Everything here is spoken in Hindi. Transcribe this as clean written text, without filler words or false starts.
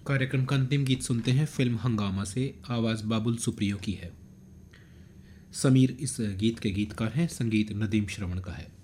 कार्यक्रम का अंतिम गीत सुनते हैं फिल्म हंगामा से। आवाज़ बाबुल सुप्रियो की है। समीर इस गीत के गीतकार हैं, संगीत नदीम श्रवण का है।